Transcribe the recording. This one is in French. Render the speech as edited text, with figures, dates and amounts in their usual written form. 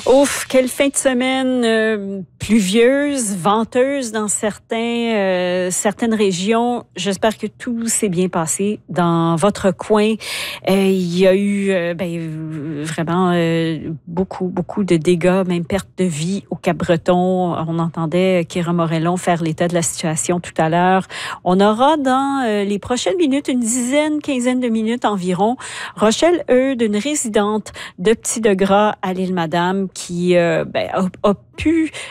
Ouf, quelle fin de semaine pluvieuse, venteuse dans certaines régions. J'espère que tout s'est bien passé dans votre coin. Il y a eu vraiment beaucoup de dégâts, même perte de vie au Cap-Breton. On entendait Kira Morellon faire l'état de la situation tout à l'heure. On aura dans les prochaines minutes, une quinzaine de minutes environ, Rochelle Eudes, une résidente de Petit-de-Gras à l'Île-Madame, qui a pu